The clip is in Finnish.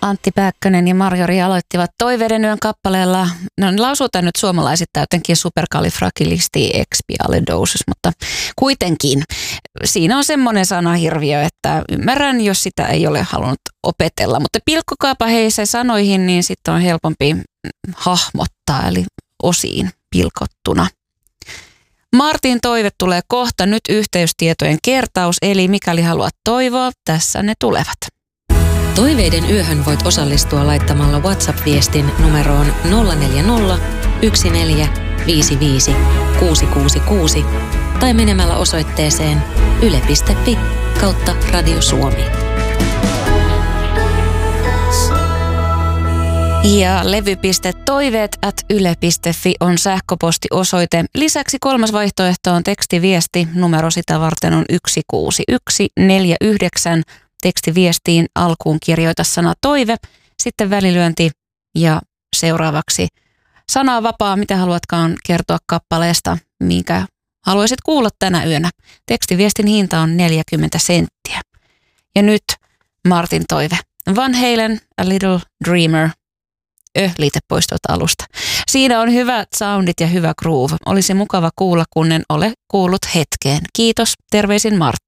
Antti Pääkkönen ja Marjori aloittivat Toiveiden yön kappaleella. No lausutaan nyt suomalaisittain jotenkin superkalifragilisticexpialidocious, mutta kuitenkin siinä on semmoinen sanahirviö, että ymmärrän, jos sitä ei ole halunnut opetella. Mutta pilkkokaapa hei se sanoihin, niin sitten on helpompi hahmottaa, eli osiin pilkottuna. Martin toive tulee kohta, nyt yhteystietojen kertaus, eli mikäli haluat toivoa, tässä ne tulevat. Toiveiden yöhön voit osallistua laittamalla WhatsApp-viestin numeroon 040 1455 666 tai menemällä osoitteeseen yle.fi/Radio Suomi. Ja levy.toiveet@yle.fi on sähköpostiosoite. Lisäksi kolmas vaihtoehto on tekstiviesti. Numero sitä varten on 16149. Tekstiviestiin alkuun kirjoita sana toive, sitten välilyönti ja seuraavaksi sana vapaa, mitä haluatkaan kertoa kappaleesta, minkä haluaisit kuulla tänä yönä. Tekstiviestin hinta on 40 senttiä. Ja nyt Martin toive. Van Halen, A Little Dreamer. Liite pois tuolta alusta. Siinä on hyvät soundit ja hyvä groove. Olisi mukava kuulla, kun en ole kuullut hetkeen. Kiitos, terveisin Martin.